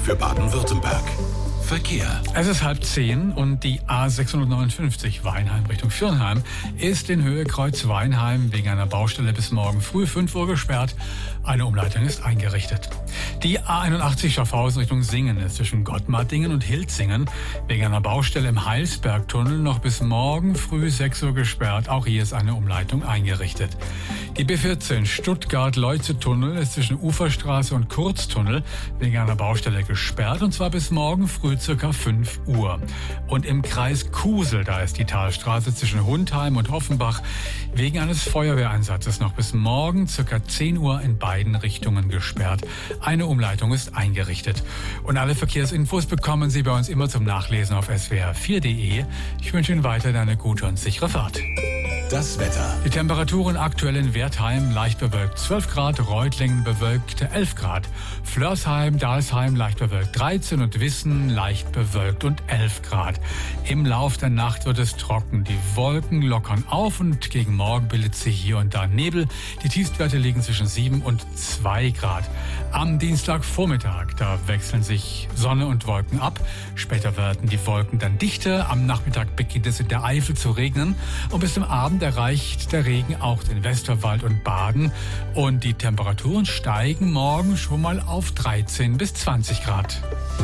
für Baden-Württemberg. Verkehr. Es ist 9:30 und die A659 Weinheim Richtung Viernheim ist in Höhe Kreuz Weinheim wegen einer Baustelle bis morgen früh 5 Uhr gesperrt. Eine Umleitung ist eingerichtet. Die A81 Schaffhausen Richtung Singen ist zwischen Gottmardingen und Hilzingen wegen einer Baustelle im Heilsbergtunnel noch bis morgen früh 6 Uhr gesperrt. Auch hier ist eine Umleitung eingerichtet. Die B14 Stuttgart-Leuze-Tunnel ist zwischen Uferstraße und Kurztunnel wegen einer Baustelle gesperrt und zwar bis morgen früh circa 5 Uhr. Und im Kreis Kusel, da ist die Talstraße zwischen Hundheim und Offenbach wegen eines Feuerwehreinsatzes noch bis morgen circa 10 Uhr in beiden Richtungen gesperrt. Eine Umleitung ist eingerichtet. Und alle Verkehrsinfos bekommen Sie bei uns immer zum Nachlesen auf swr4.de. Ich wünsche Ihnen weiterhin eine gute und sichere Fahrt. Das Wetter. Die Temperaturen aktuell in Wertheim leicht bewölkt 12 Grad, Reutlingen bewölkt 11 Grad, Flörsheim, Dalsheim leicht bewölkt 13 und Wissen leicht bewölkt und 11 Grad. Im Lauf der Nacht wird es trocken. Die Wolken lockern auf und gegen Morgen bildet sich hier und da Nebel. Die Tiefstwerte liegen zwischen 7 und 2 Grad. Am Dienstagvormittag, da wechseln sich Sonne und Wolken ab. Später werden die Wolken dann dichter. Am Nachmittag beginnt es in der Eifel zu regnen und bis zum Abend erreicht der Regen auch den Westerwald und Baden. Und die Temperaturen steigen morgen schon mal auf 13 bis 20 Grad.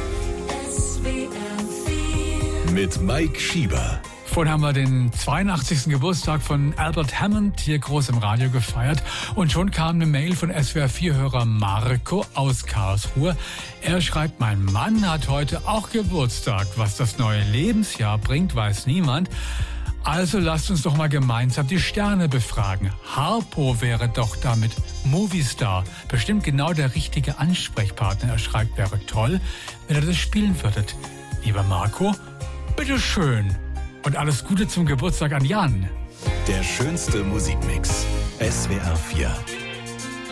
Mit Mike Schieber. Vorhin haben wir den 82. Geburtstag von Albert Hammond hier groß im Radio gefeiert. Und schon kam eine Mail von SWR4-Hörer Marco aus Karlsruhe. Er schreibt, mein Mann hat heute auch Geburtstag. Was das neue Lebensjahr bringt, weiß niemand. Also lasst uns doch mal gemeinsam die Sterne befragen. Harpo wäre doch damit Movistar. Bestimmt genau der richtige Ansprechpartner. Er schreibt, wäre toll, wenn ihr das spielen würdet. Lieber Marco, bitteschön. Und alles Gute zum Geburtstag an Jan. Der schönste Musikmix. SWR4.